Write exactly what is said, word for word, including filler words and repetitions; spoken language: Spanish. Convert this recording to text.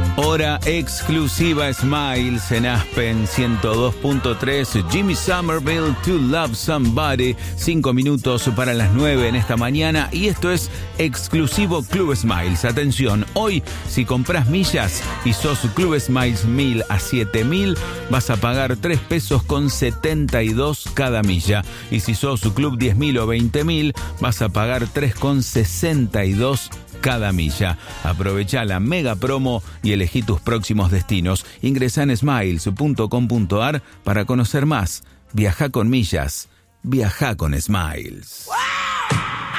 Hora exclusiva Smiles en Aspen ciento dos punto tres. Jimmy Somerville, To Love Somebody. Cinco minutos para las nueve en esta mañana. Y esto es exclusivo Club Smiles. Atención, hoy si compras millas y sos Club Smiles mil a siete mil, vas a pagar tres pesos con setenta y dos cada milla. Y si sos Club diez mil o veinte mil, vas a pagar tres con sesenta y dos cada milla. Aprovecha la mega promo y elegí tus próximos destinos. Ingresá en smiles punto com punto a r para conocer más. Viajá con millas. Viajá con Smiles.